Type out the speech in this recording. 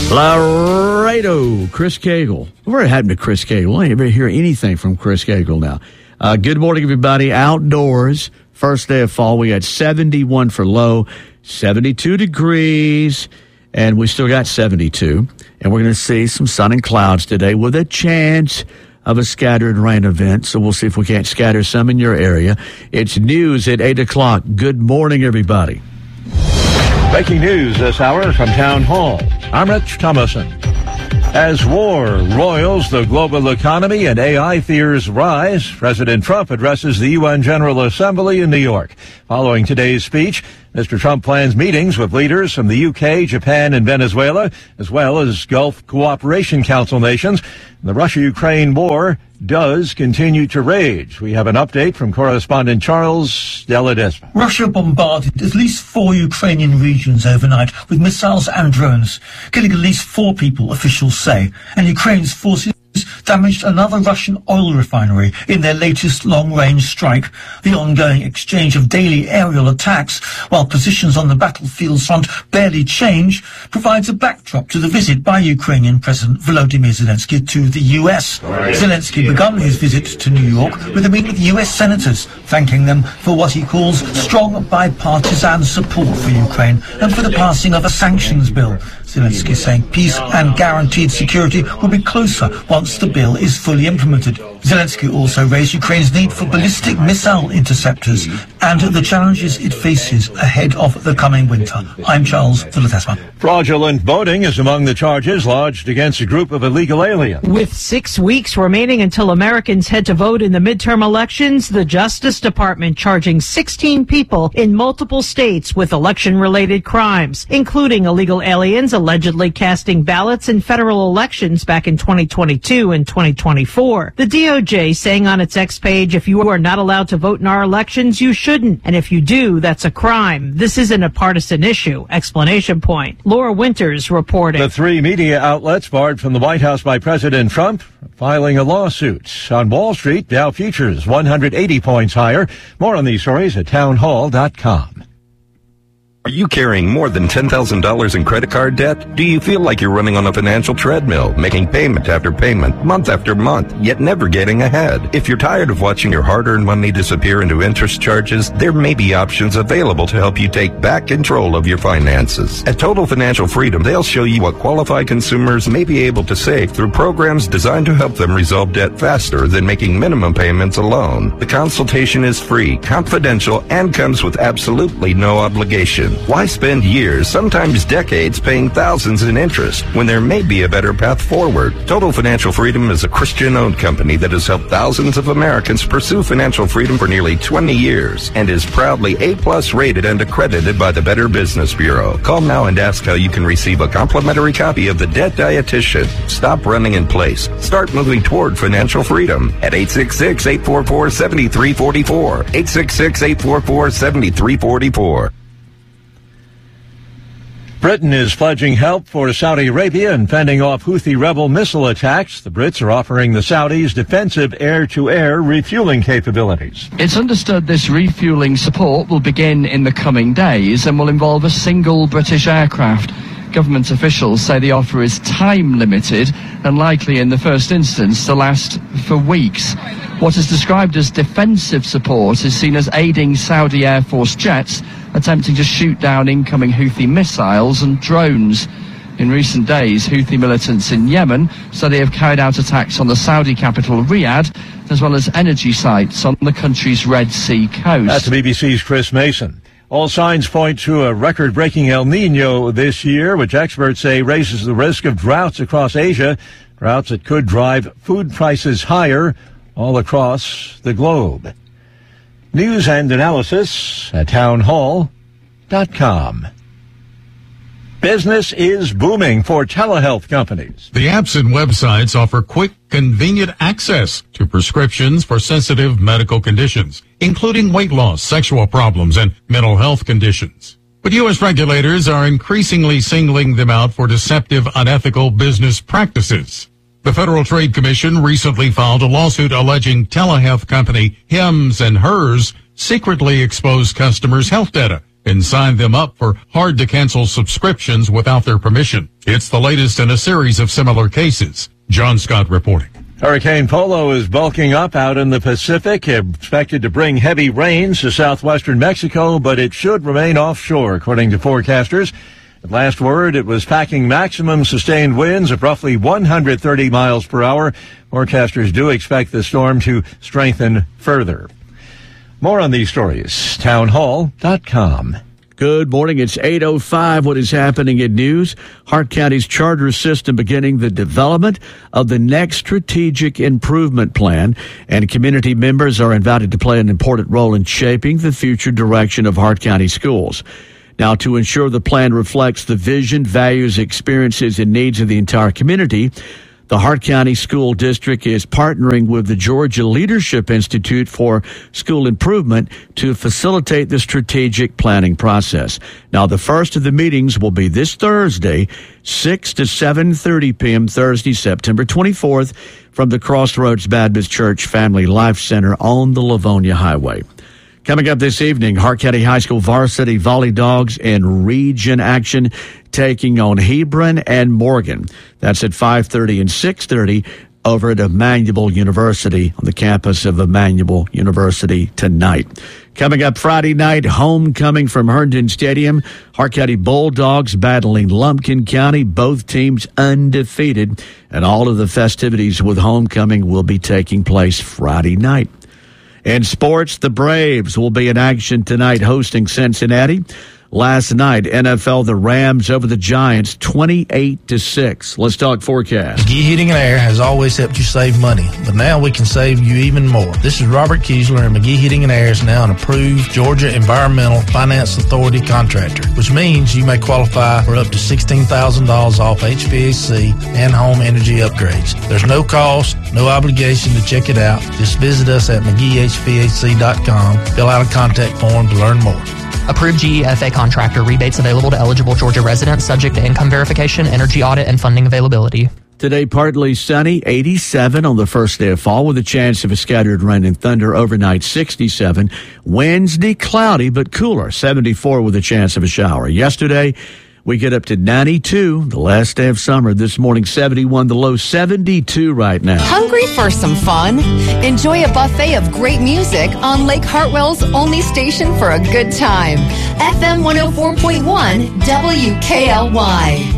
Laredo, Chris Cagle. What happened to Chris Cagle? I didn't hear anything from Chris Cagle now. Good morning, everybody. Outdoors, first day of fall. We got 71 for low, 72 degrees, and we still got 72. And we're going to see some sun and clouds today with a chance of a scattered rain event. So we'll see if we can't scatter some in your area. It's news at 8 o'clock. Good morning, everybody. Breaking news this hour from Town Hall. I'm Rich Thomason. As war roils the global economy and AI fears rise, President Trump addresses the UN General Assembly in New York. Following today's speech, Mr. Trump plans meetings with leaders from the UK, Japan, and Venezuela, as well as Gulf Cooperation Council nations. The Russia-Ukraine war does continue to rage. We have an update from correspondent Charles De La Desma. Russia bombarded at least 4 Ukrainian regions overnight with missiles and drones, killing at least 4 people, officials say. And Ukraine's forces damaged another Russian oil refinery in their latest long-range strike. The ongoing exchange of daily aerial attacks, while positions on the battlefield front barely change, provides a backdrop to the visit by Ukrainian President Volodymyr Zelensky to the US. Zelensky began his visit to New York with a meeting with US senators, thanking them for what he calls strong bipartisan support for Ukraine and for the passing of a sanctions bill. Zelensky saying peace and guaranteed security will be closer once the bill is fully implemented. Zelensky also raised Ukraine's need for ballistic missile interceptors and the challenges it faces ahead of the coming winter. I'm Charles De La Desma. Fraudulent voting is among the charges lodged against a group of illegal aliens. With 6 weeks remaining until Americans head to vote in the midterm elections, the Justice Department charging 16 people in multiple states with election-related crimes, including illegal aliens allegedly casting ballots in federal elections back in 2022 and 2024. The DOJ saying on its X page, if you are not allowed to vote in our elections, you shouldn't. And if you do, that's a crime. This isn't a partisan issue. Exclamation point. Laura Winters reporting. The 3 media outlets barred from the White House by President Trump filing a lawsuit. On Wall Street, Dow futures 180 points higher. More on these stories at townhall.com. Are you carrying more than $10,000 in credit card debt? Do you feel like you're running on a financial treadmill, making payment after payment, month after month, yet never getting ahead? If you're tired of watching your hard-earned money disappear into interest charges, there may be options available to help you take back control of your finances. At Total Financial Freedom, they'll show you what qualified consumers may be able to save through programs designed to help them resolve debt faster than making minimum payments alone. The consultation is free, confidential, and comes with absolutely no obligation. Why spend years, sometimes decades, paying thousands in interest when there may be a better path forward? Total Financial Freedom is a Christian-owned company that has helped thousands of Americans pursue financial freedom for nearly 20 years and is proudly A+ rated and accredited by the Better Business Bureau. Call now and ask how you can receive a complimentary copy of The Debt Dietitian. Stop running in place. Start moving toward financial freedom at 866-844-7344. 866-844-7344. Britain is pledging help for Saudi Arabia in fending off Houthi rebel missile attacks. The Brits are offering the Saudis defensive air-to-air refueling capabilities. It's understood this refueling support will begin in the coming days and will involve a single British aircraft. Government officials say the offer is time-limited and likely in the first instance to last for weeks. What is described as defensive support is seen as aiding Saudi Air Force jets attempting to shoot down incoming Houthi missiles and drones. In recent days, Houthi militants in Yemen say they have carried out attacks on the Saudi capital Riyadh, as well as energy sites on the country's Red Sea coast. That's the BBC's Chris Mason. All signs point to a record-breaking El Nino this year, which experts say raises the risk of droughts across Asia, droughts that could drive food prices higher all across the globe. News and analysis at townhall.com. Business is booming for telehealth companies. The apps and websites offer quick, convenient access to prescriptions for sensitive medical conditions, including weight loss, sexual problems, and mental health conditions. But U.S. regulators are increasingly singling them out for deceptive, unethical business practices. The Federal Trade Commission recently filed a lawsuit alleging telehealth company Hims & Hers secretly exposed customers' health data and signed them up for hard-to-cancel subscriptions without their permission. It's the latest in a series of similar cases. John Scott reporting. Hurricane Polo is bulking up out in the Pacific, expected to bring heavy rains to southwestern Mexico, but it should remain offshore, according to forecasters. At last word, it was packing maximum sustained winds of roughly 130 miles per hour. Forecasters do expect the storm to strengthen further. More on these stories, townhall.com. Good morning. It's 8:05. What is happening in news? Hart County's charter system beginning the development of the next strategic improvement plan, and community members are invited to play an important role in shaping the future direction of Hart County schools. Now, to ensure the plan reflects the vision, values, experiences, and needs of the entire community, the Hart County School District is partnering with the Georgia Leadership Institute for School Improvement to facilitate the strategic planning process. Now, the first of the meetings will be this Thursday, 6 to 7:30 p.m. Thursday, September 24th, from the Crossroads Baptist Church Family Life Center on the Livonia Highway. Coming up this evening, Hart County High School varsity Volley Dogs in region action taking on Hebron and Morgan. That's at 5:30 and 6:30 over at Emmanuel University on the campus of Emmanuel University tonight. Coming up Friday night, homecoming from Herndon Stadium. Hart County Bulldogs battling Lumpkin County, both teams undefeated. And all of the festivities with homecoming will be taking place Friday night. In sports, the Braves will be in action tonight hosting Cincinnati. Last night, NFL, the Rams over the Giants, 28-6. Let's talk forecast. McGee Heating and Air has always helped you save money, but now we can save you even more. This is Robert Kiesler, and McGee Heating and Air is now an approved Georgia Environmental Finance Authority contractor, which means you may qualify for up to $16,000 off HVAC and home energy upgrades. There's no cost, no obligation to check it out. Just visit us at McGeeHVAC.com, fill out a contact form to learn more. Approved GEFA contractor. Rebates available to eligible Georgia residents, subject to income verification, energy audit, and funding availability. Today, partly sunny, 87 on the first day of fall with a chance of a scattered rain and thunder. Overnight, 67. Wednesday, cloudy but cooler, 74 with a chance of a shower. Yesterday, we get up to 92, the last day of summer. This morning, 71, the low 72 right now. Hungry for some fun? Enjoy a buffet of great music on Lake Hartwell's only station for a good time. FM 104.1 WKLY.